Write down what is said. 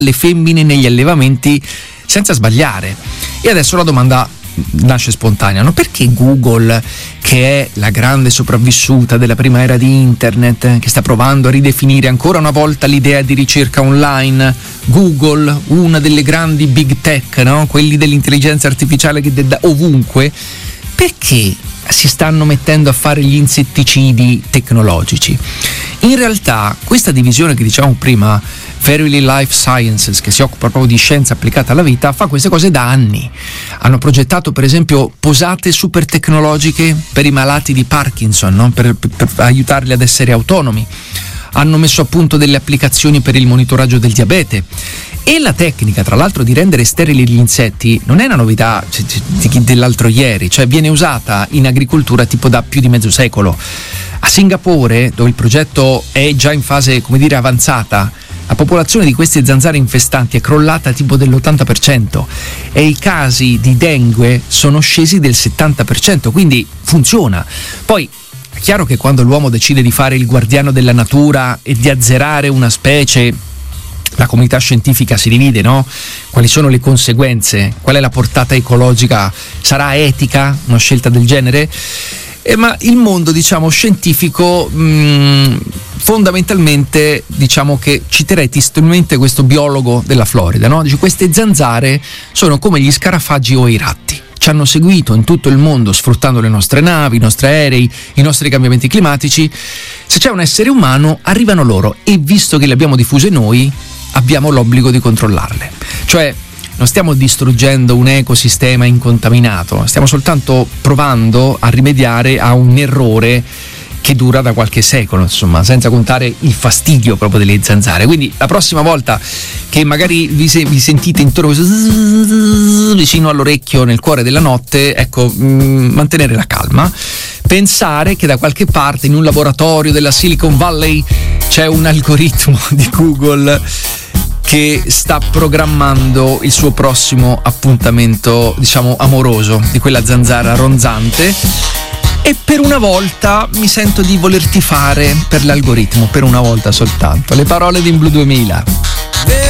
le femmine negli allevamenti senza sbagliare. E adesso la domanda nasce spontanea, no? Perché Google, che è la grande sopravvissuta della prima era di internet, che sta provando a ridefinire ancora una volta l'idea di ricerca online, Google, una delle grandi big tech, no? Quelli dell'intelligenza artificiale che da ovunque, perché si stanno mettendo a fare gli insetticidi tecnologici? In realtà questa divisione che dicevamo prima, Verily Life Sciences, che si occupa proprio di scienza applicata alla vita, fa queste cose da anni. Hanno progettato per esempio posate super tecnologiche per i malati di Parkinson, no? per aiutarli ad essere autonomi. Hanno messo a punto delle applicazioni per il monitoraggio del diabete. E la tecnica, tra l'altro, di rendere sterili gli insetti non è una novità dell'altro ieri, cioè viene usata in agricoltura tipo da più di mezzo secolo. A Singapore, dove il progetto è già in fase, come dire, avanzata, la popolazione di queste zanzare infestanti è crollata tipo dell'80% e i casi di dengue sono scesi del 70%, quindi funziona. Poi è chiaro che quando l'uomo decide di fare il guardiano della natura e di azzerare una specie, la comunità scientifica si divide, no? Quali sono le conseguenze? Qual è la portata ecologica? Sarà etica una scelta del genere? Ma il mondo, diciamo, scientifico fondamentalmente, diciamo che citerei testualmente questo biologo della Florida, no? Dice: queste zanzare sono come gli scarafaggi o i ratti. Ci hanno seguito in tutto il mondo sfruttando le nostre navi, i nostri aerei, i nostri cambiamenti climatici. Se c'è un essere umano, arrivano loro e visto che le abbiamo diffuse noi, abbiamo l'obbligo di controllarle. Cioè, non stiamo distruggendo un ecosistema incontaminato, stiamo soltanto provando a rimediare a un errore che dura da qualche secolo, insomma, senza contare il fastidio proprio delle zanzare. Quindi la prossima volta che magari vi sentite intorno vicino all'orecchio nel cuore della notte, ecco, mantenere la calma, pensare che da qualche parte in un laboratorio della Silicon Valley c'è un algoritmo di Google che sta programmando il suo prossimo appuntamento, diciamo, amoroso di quella zanzara ronzante. E per una volta mi sento di voler tifare per l'algoritmo, per una volta soltanto. Le parole di In Blue 2000.